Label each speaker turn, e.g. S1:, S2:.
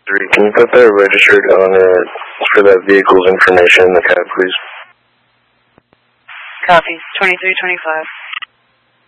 S1: Can you put that registered on it for that vehicle's information in the cab, please?
S2: Copy. 2325.